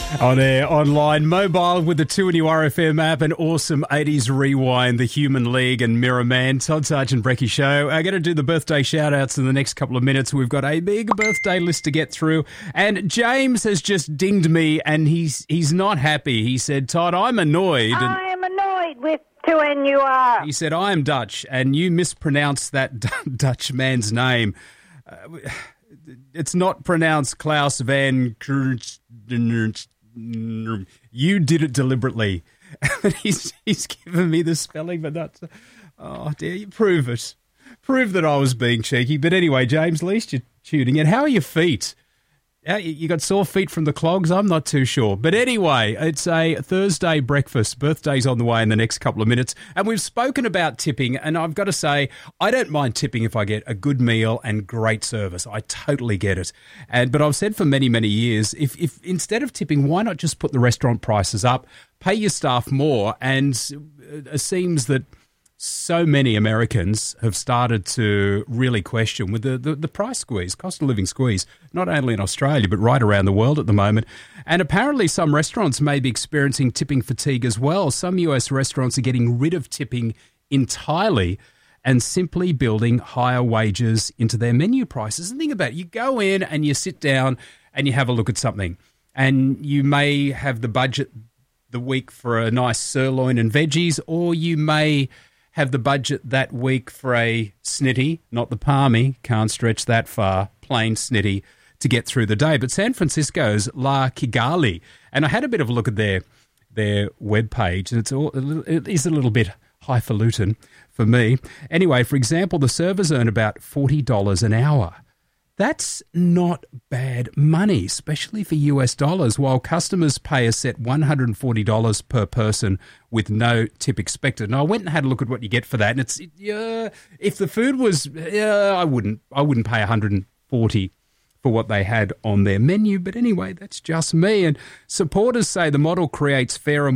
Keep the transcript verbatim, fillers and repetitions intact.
On air, online, mobile with the two N U R F M app and awesome eighties rewind, the Human League and Mirror Man. Todd Sargent Brecky Show. I'm going to do the birthday shout-outs in the next couple of minutes. We've got a big birthday list to get through. And James has just dinged me and he's he's not happy. He said, Todd, I'm annoyed. And I am annoyed with two N U R. he said, I am Dutch, and you mispronounced that D- Dutch man's name. Uh, it's not pronounced Klaus van Kruijs. You did it deliberately. he's he's given me the spelling, but that's... Oh, dare you prove it. Prove that I was being cheeky. But anyway, James, at least you're tuning in. How are your feet? How, you got sore feet from the clogs? I'm not too sure. But anyway, it's a Thursday breakfast. Birthday's on the way in the next couple of minutes. And we've spoken about tipping, and I've got to say, I don't mind tipping if I get a good meal and great service. I totally get it. And But I've said for many, many years, if, if instead of tipping, why not just put the restaurant prices up, pay your staff more? And it seems that so many Americans have started to really question with the, the, the price squeeze, cost of living squeeze, not only in Australia, but right around the world at the moment. And apparently some restaurants may be experiencing tipping fatigue as well. Some U S restaurants are getting rid of tipping entirely and simply building higher wages into their menu prices. And think about it, you go in and you sit down and you have a look at something, and you may have the budget the week for a nice sirloin and veggies, or you may have the budget that week for a snitty, not the palmy, can't stretch that far, plain snitty to get through the day. But San Francisco's La Kigali, and I had a bit of a look at their their webpage, and it's all, it is a little bit highfalutin for me. Anyway, for example, the servers earn about forty dollars an hour. That's not bad money, especially for U S dollars, while customers pay a set one hundred forty dollars per person with no tip expected. And I went and had a look at what you get for that, and it's uh, if the food was, uh, I wouldn't, I wouldn't pay one hundred forty for what they had on their menu. But anyway, that's just me. And supporters say the model creates fairer,